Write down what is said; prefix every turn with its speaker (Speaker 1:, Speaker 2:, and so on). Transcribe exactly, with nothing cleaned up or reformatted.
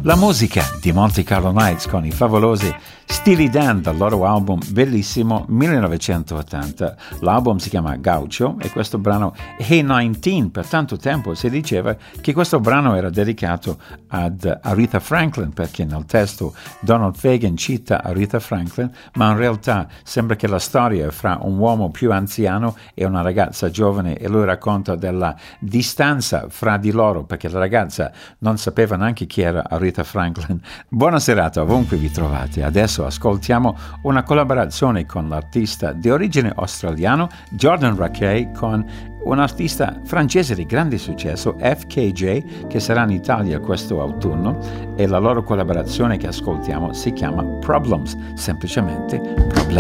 Speaker 1: La musica di Monte Carlo Nights con i favolosi Steely Dan dal loro album bellissimo millenovecentottanta. L'album si chiama Gaucho e questo brano Hey diciannove. Per tanto tempo si diceva che questo brano era dedicato ad Aretha Franklin, perché nel testo Donald Fagen cita Aretha Franklin, ma in realtà sembra che la storia è fra un uomo più anziano e una ragazza giovane, e lui racconta della distanza fra di loro perché la ragazza non sapeva neanche chi era Aretha Franklin. Buona serata ovunque vi trovate. Adesso ascoltiamo una collaborazione con l'artista di origine australiano Jordan Rakei con un artista francese di grande successo, F K J, che sarà in Italia questo autunno, e la loro collaborazione che ascoltiamo si chiama Problems, semplicemente Problemi.